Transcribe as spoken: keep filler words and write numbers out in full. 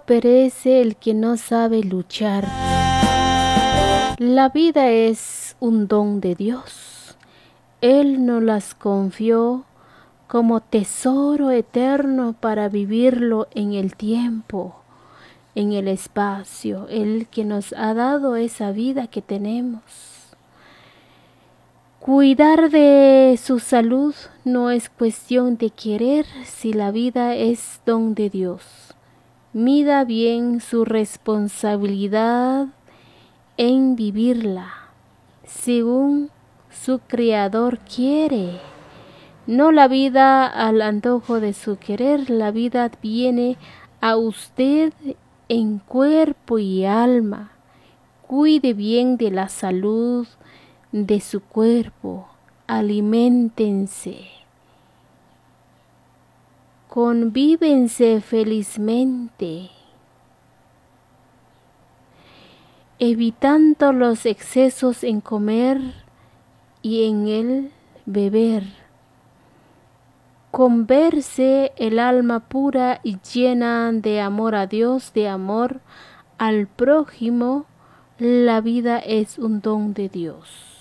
perece el que no sabe luchar. La vida es un don de Dios. Él nos las confió como tesoro eterno para vivirlo en el tiempo, en el espacio, el que nos ha dado esa vida que tenemos. Cuidar de su salud no es cuestión de querer si la vida es don de Dios. Mida bien su responsabilidad en vivirla, según su Creador quiere. No la vida al antojo de su querer, la vida viene a usted en cuerpo y alma. Cuide bien de la salud de su cuerpo, aliméntense, convívense felizmente, evitando los excesos en comer y en el beber. Converse el alma pura y llena de amor a Dios, de amor al prójimo. La vida es un don de Dios.